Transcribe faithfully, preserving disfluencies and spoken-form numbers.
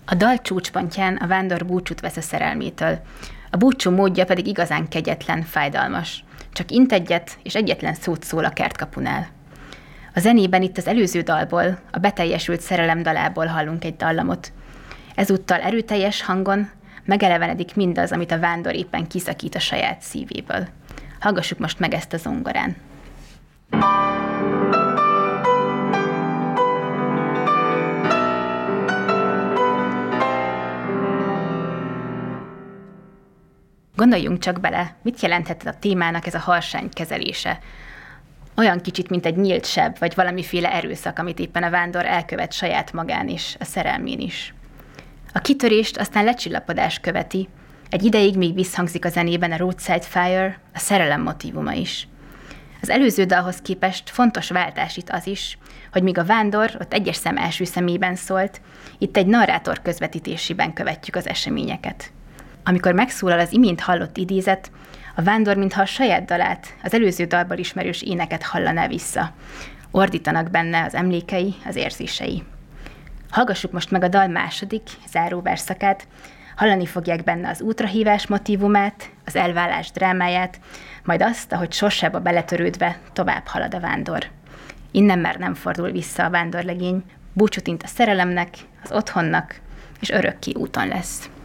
A dal csúcspontján a vándor búcsút vesz a szerelmétől. A búcsú módja pedig igazán kegyetlen, fájdalmas. Csak int egyet, és egyetlen szót szól a kertkapunál. A zenében itt az előző dalból, a beteljesült szerelem dalából hallunk egy dallamot. Ezúttal erőteljes hangon megelevenedik mindaz, amit a vándor éppen kiszakít a saját szívéből. Hallgassuk most meg ezt a zongorán. Gondoljunk csak bele, mit jelenthet a témának ez a harsány kezelése. Olyan kicsit, mint egy nyílt seb, vagy valamiféle erőszak, amit éppen a vándor elkövet saját magán is, a szerelmén is. A kitörést aztán lecsillapodás követi, egy ideig még visszhangzik a zenében a Roadside Fire, a szerelem motívuma is. Az előző dalhoz képest fontos váltás itt az is, hogy míg a vándor ott egyes szem első szemében szólt, itt egy narrátor közvetítésében követjük az eseményeket. Amikor megszólal az imént hallott idézet, a vándor mintha a saját dalát, az előző dalból ismerős éneket hallaná vissza. Ordítanak benne az emlékei, az érzései. Hallgassuk most meg a dal második, záró verszakát, hallani fogják benne az útrahívás motívumát, az elválás drámáját, majd azt, ahogy sorsába beletörődve tovább halad a vándor. Innen már nem fordul vissza a vándorlegény, búcsút int a szerelemnek, az otthonnak, és örökké úton lesz.